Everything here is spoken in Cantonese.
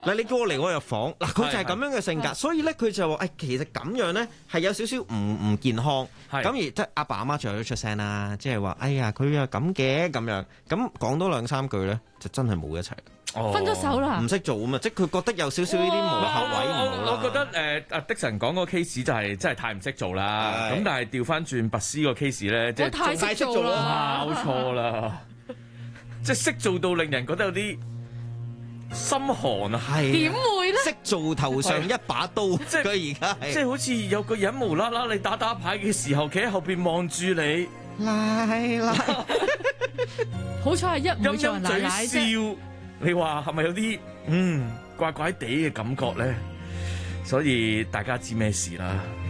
嗱，你叫我嚟我入房，嗱佢就係咁樣嘅性格，所以咧佢就話其實咁樣咧係有少少唔健康。咁而即係阿爸阿媽最後都出聲啦，即係話哎呀佢又咁嘅咁樣，咁講多兩三句咧就真係冇一齊。 分咗手啦， 唔識做啊嘛，即係佢覺得有少少呢啲磨合位唔好啦。 我覺得阿的神講個 case 就係真係太唔識做啦。咁但係調翻轉拔絲個 case 咧，即係太識做啦， 搞錯啦，即係識做到令人覺得有啲心寒啊。 係點會咧？ 識做頭上一把刀，即係佢而家係即係好似有個人無啦啦你打牌嘅時候，企喺後邊望住你， 拉， 好彩係一唔會做人奶奶笑。你話係咪有啲怪怪地嘅感覺咧？所以大家知咩事啦？